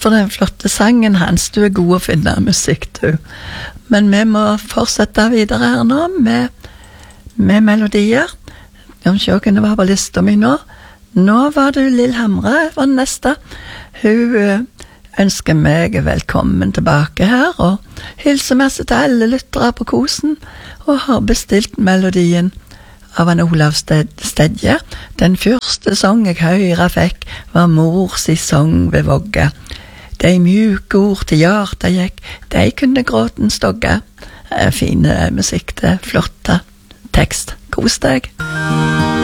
for den flotte sangen hans. Du god å finne musikk, du. Men vi må fortsette videre her nå med melodier. Om sjåken var på lista mi nå. Nå var det Lillehamre var den neste. Hun ønsker meg velkommen tilbake her, og hilser med seg til alle lyttere på kosen, og har bestilt melodien av en Olav Stedje. Den første sang jeg høyre fikk var mors i sang ved vogge. De mjuke ord til hjarta gikk, de kunne gråten stogge. Fine musikk til flotte tekst. Kos deg!